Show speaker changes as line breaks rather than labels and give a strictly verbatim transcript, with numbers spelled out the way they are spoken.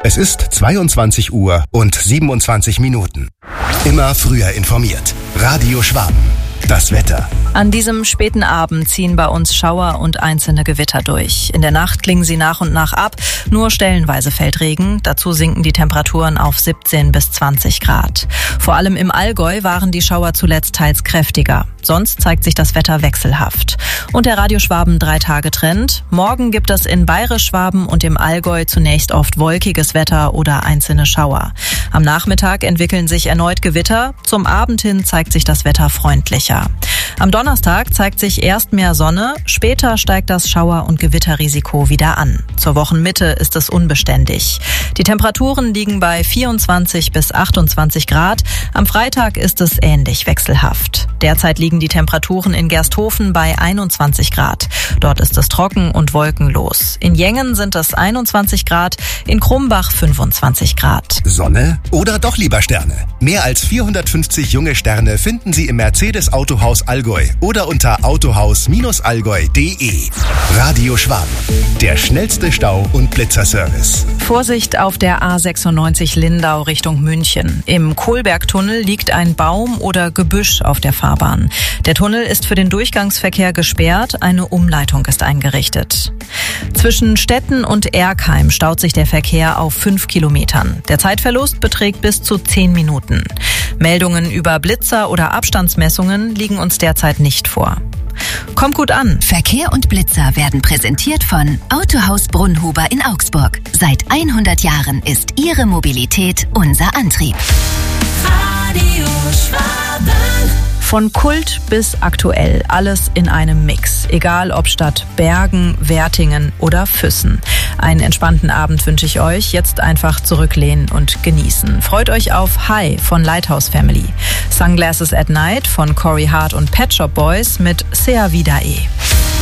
Es ist zweiundzwanzig Uhr und siebenundzwanzig Minuten. Immer früher informiert. Radio Schwaben. Das Wetter.
An diesem späten Abend ziehen bei uns Schauer und einzelne Gewitter durch. In der Nacht klingen sie nach und nach ab, nur stellenweise fällt Regen. Dazu sinken die Temperaturen auf siebzehn bis zwanzig Grad. Vor allem im Allgäu waren die Schauer zuletzt teils kräftiger. Sonst zeigt sich das Wetter wechselhaft. Und der Radio Schwaben Drei-Tage-Trend. Morgen gibt es in Bayerisch-Schwaben und im Allgäu zunächst oft wolkiges Wetter oder einzelne Schauer. Am Nachmittag entwickeln sich erneut Gewitter. Zum Abend hin zeigt sich das Wetter freundlicher. Am Donnerstag zeigt sich erst mehr Sonne, später steigt das Schauer- und Gewitterrisiko wieder an. Zur Wochenmitte ist es unbeständig. Die Temperaturen liegen bei vierundzwanzig bis achtundzwanzig Grad. Am Freitag ist es ähnlich wechselhaft. Derzeit liegen die Temperaturen in Gersthofen bei einundzwanzig Grad. Dort ist es trocken und wolkenlos. In Jengen sind es einundzwanzig Grad, in Krumbach fünfundzwanzig Grad.
Sonne oder doch lieber Sterne? Mehr als vierhundertfünfzig junge Sterne finden Sie im Mercedes Autohaus Allgäu oder unter autohaus allgäu punkt de. Radio Schwaben, der schnellste Stau- und Blitzerservice.
Vorsicht auf der A sechsundneunzig Lindau Richtung München. Im Kohlbergtunnel liegt ein Baum oder Gebüsch auf der Fahrbahn. Der Tunnel ist für den Durchgangsverkehr gesperrt, eine Umleitung ist eingerichtet. Zwischen Stetten und Erkheim staut sich der Verkehr auf fünf Kilometern. Der Zeitverlust beträgt bis zu zehn Minuten. Meldungen über Blitzer oder Abstandsmessungen liegen uns derzeit nicht vor. Kommt gut an.
Verkehr und Blitzer werden präsentiert von Autohaus Brunnhuber in Augsburg. Seit hundert Jahren ist Ihre Mobilität unser Antrieb.
Radio Schwaben. Von Kult bis aktuell, alles in einem Mix. Egal ob Stadt Bergen, Wertingen oder Füssen. Einen entspannten Abend wünsche ich euch. Jetzt einfach zurücklehnen und genießen. Freut euch auf Hi von Lighthouse Family. Sunglasses at Night von Corey Hart und Pet Shop Boys mit Sea Vida E.